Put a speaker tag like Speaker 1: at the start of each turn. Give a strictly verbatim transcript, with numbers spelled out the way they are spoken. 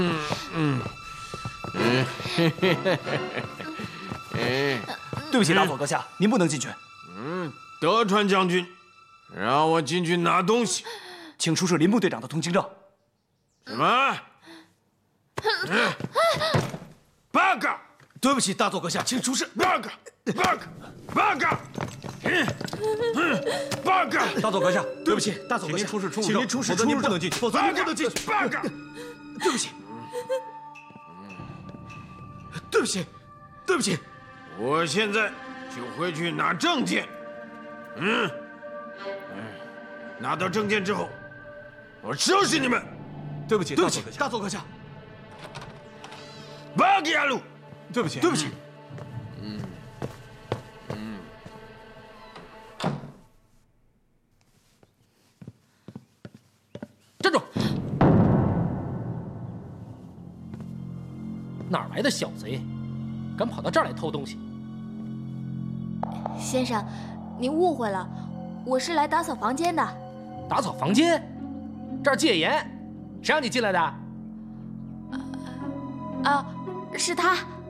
Speaker 1: 嗯嗯嗯，
Speaker 2: 对不起，大佐阁下，您不能进去。
Speaker 1: 嗯，德川将军，让我进去拿东西，
Speaker 2: 请出示林木队长的通行证。
Speaker 1: 什么？嗯，八嘎！
Speaker 2: 对不起，大佐阁下，请出示。
Speaker 1: 八嘎！八嘎！八嘎！嗯嗯，八嘎！
Speaker 2: 大佐阁下，对不起，大佐阁下，
Speaker 3: 请您出示出入证，
Speaker 2: 请您出示出入证，
Speaker 3: 否则您不能进去，
Speaker 2: 否则您不能进去。
Speaker 1: 八嘎！
Speaker 2: 对不起，对不起，对不起。
Speaker 1: 我现在就回去拿证件。嗯，嗯，拿到证件之后，我收拾你们。
Speaker 2: 对不起，
Speaker 3: 对不起，
Speaker 2: 大佐阁下。
Speaker 1: 八嘎路，
Speaker 3: 对不起，
Speaker 2: 对不起。
Speaker 1: 嗯嗯。
Speaker 4: 站住！哪儿来的小贼，敢跑到这儿来偷东西？
Speaker 5: 先生，您误会了，我是来打扫房间的。
Speaker 4: 打扫房间？这儿戒严，谁让你进来的？
Speaker 5: 啊，是他。